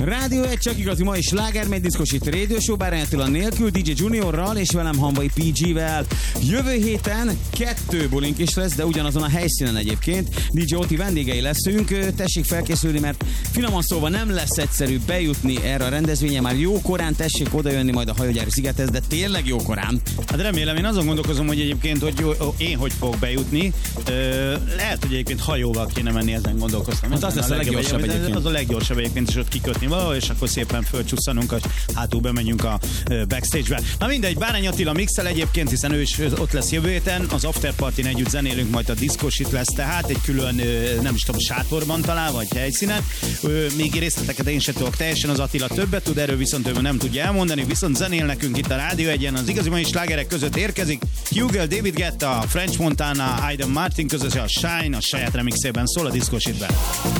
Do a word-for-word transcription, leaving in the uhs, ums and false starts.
Rádió egy csak igazi mai sláger, megy diszkosít Radio Show, Bárány Attila nélkül, dé dzsé Juniorral és velem Hamvai pé gé-vel. Jövő héten kettő bulink is lesz, de ugyanazon a helyszínen egyébként. dé dzsé Oti vendégei leszünk, tessék felkészülni, mert finoman szólva nem lesz egyszerű bejutni erre a rendezvényre, már jó korán tessék odajönni majd a hajógyári szigethez, de tényleg jó korán. Hát remélem, én azon gondolkozom, hogy egyébként, hogy jó, én hogy fogok bejutni. Ö, lehet, hogy egyébként hajóval kéne menni, ezen gondolkoztam. Hát az lesz a leggyorsabb egyébként. Az a leggyorsabb egyébként, és ott kikötni valahol, és akkor szépen fölcsusszanunk, hogy hátul bemegyünk a backstage-be. Na mindegy, Bárány Attila mixel egyébként, hiszen ő is ott lesz jövő héten, az after partyn együtt zenélünk, majd a diszkosit lesz, tehát egy külön, nem is tudom, sátorban talán, vagy helyszínen. Még részleteket én sem tudok teljesen, az Attila többet tud, erről viszont ő nem tudja elmondani, viszont zenél nekünk itt a Rádió egyen, az igazi mai slágerek között érkezik. Hugo, David Guetta, French Montana, Aiden Martin között a Shine, a saját remixében szól a diszkositben.